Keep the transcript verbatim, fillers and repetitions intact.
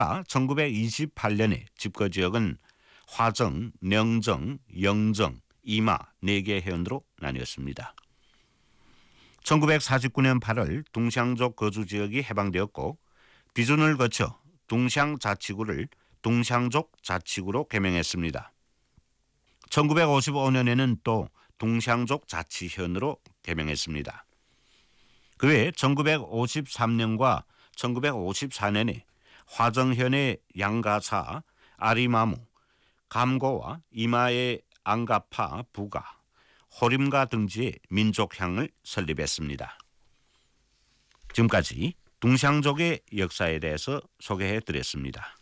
천구백이십팔 년에 집거지역은 화정, 명정, 영정, 이마 네 개 해연으로 나뉘었습니다. 천구백사십구 년 팔월 둥샹족 거주지역이 해방되었고 비준을 거쳐 둥샹자치구를 둥샹족 자치구로 개명했습니다. 천구백오십오 년에는 또 둥샹족 자치현으로 개명했습니다. 그 외 천구백오십삼 년과 천구백오십사 년에 화정현의 양가사, 아리마무, 감고와 이마의 앙가파, 부가, 호림가 등지에 민족향을 설립했습니다. 지금까지 둥샹족의 역사에 대해서 소개해 드렸습니다.